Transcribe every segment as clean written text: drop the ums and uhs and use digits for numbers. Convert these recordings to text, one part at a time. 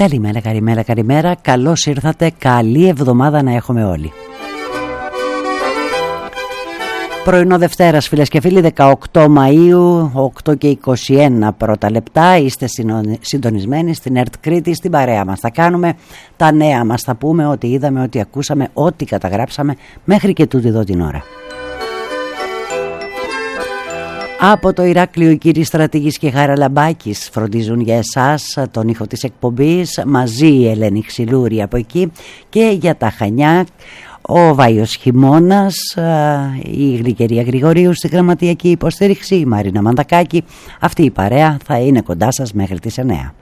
Καλημέρα, καλημέρα, καλημέρα. Καλώς ήρθατε, καλή εβδομάδα να έχουμε όλοι. Πρωινό Δευτέρας, φίλες και φίλοι, 18 Μαΐου, 8 και 21 πρώτα λεπτά. Είστε συντονισμένοι στην ΕΡΤ Κρήτη, στην παρέα μας. Θα κάνουμε τα νέα μας, θα πούμε ό,τι είδαμε, ό,τι ακούσαμε, ό,τι καταγράψαμε μέχρι και τούτη εδώ την ώρα. Από το Ηράκλειο οι κύριοι Στρατηγής και Χαραλαμπάκης φροντίζουν για εσάς τον ήχο της εκπομπής, μαζί η Ελένη Ξυλούρη από εκεί, και για τα Χανιά ο Βάιος Χειμώνας, η Γλυκερία Γρηγορίου στη γραμματιακή υποστήριξη, η Μαρίνα Μαντακάκη. Αυτή η παρέα θα είναι κοντά σας μέχρι τις 9.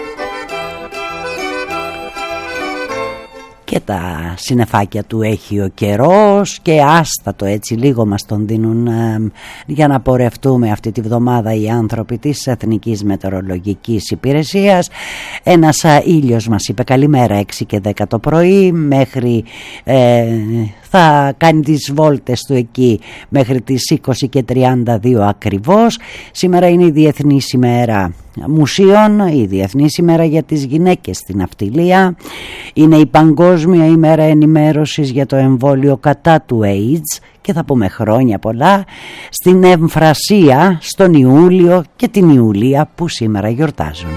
Και τα συννεφάκια του έχει ο καιρός και άστατο έτσι λίγο μας τον δίνουν για να πορευτούμε αυτή τη βδομάδα οι άνθρωποι της Εθνικής Μετεωρολογικής Υπηρεσίας. Ένας ήλιος μας είπε καλημέρα 6 και 10 το πρωί, μέχρι θα κάνει τις βόλτες του εκεί μέχρι τις 20 και 32 ακριβώς. Σήμερα είναι η Διεθνής ημέρα μουσείων, η Διεθνής ημέρα για τις γυναίκες στην ναυτιλία, είναι η Παγκόσμια ημέρα ενημέρωσης για το εμβόλιο κατά του AIDS και θα πούμε χρόνια πολλά στην Εμφρασία, στον Ιούλιο και την Ιουλία που σήμερα γιορτάζουν.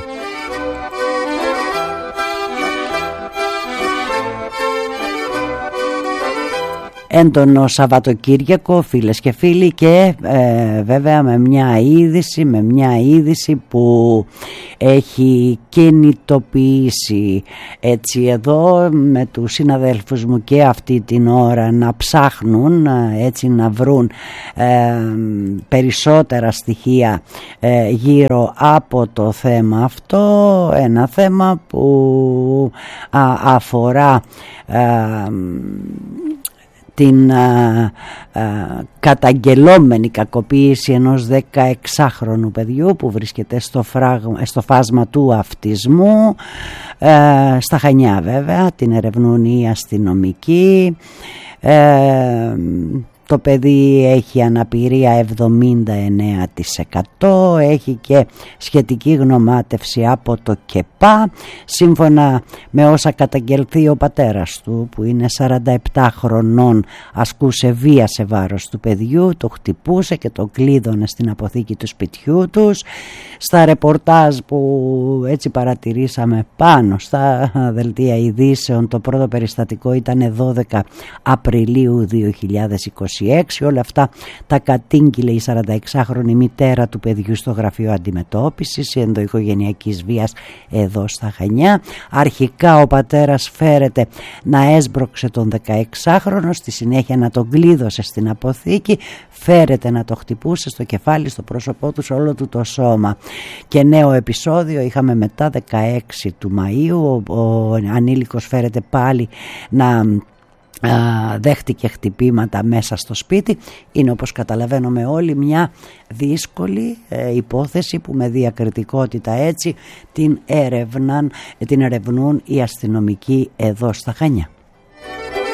Έντονο Σαββατοκύριακο, φίλες και φίλοι, και βέβαια με μια είδηση που έχει κινητοποιήσει έτσι εδώ με τους συναδέλφους μου και αυτή την ώρα να ψάχνουν έτσι να βρουν περισσότερα στοιχεία γύρω από το θέμα αυτό, ένα θέμα που αφορά την καταγγελόμενη κακοποίηση ενός 16χρονου παιδιού που βρίσκεται στο φάσμα του αυτισμού, στα Χανιά βέβαια, την ερευνούν οι αστυνομικοί. Το παιδί έχει αναπηρία 79%, έχει και σχετική γνωμάτευση από το ΚΕΠΑ. Σύμφωνα με όσα καταγγελθεί, ο πατέρας του που είναι 47 χρονών ασκούσε βία σε βάρος του παιδιού, το χτυπούσε και το κλείδωνε στην αποθήκη του σπιτιού τους. Στα ρεπορτάζ που έτσι παρατηρήσαμε πάνω στα δελτία ειδήσεων, το πρώτο περιστατικό ήταν 12 Απριλίου 2026. Όλα αυτά τα κατήγγειλε η 46χρονη μητέρα του παιδιού στο γραφείο αντιμετώπισης ενδοοικογενειακής βίας εδώ στα Χανιά. Αρχικά ο πατέρας φέρεται να έσπρωξε τον 16χρονο, στη συνέχεια να τον κλείδωσε στην αποθήκη, φέρεται να το χτυπούσε στο κεφάλι, στο πρόσωπό του, σε όλο του το σώμα. Και νέο επεισόδιο είχαμε μετά 16 του Μαΐου, ο ανήλικος φέρεται πάλι να δέχτηκε χτυπήματα μέσα στο σπίτι. Είναι, όπως καταλαβαίνουμε όλοι, μια δύσκολη υπόθεση που με διακριτικότητα έτσι την ερευνούν οι αστυνομικοί εδώ στα Χανιά.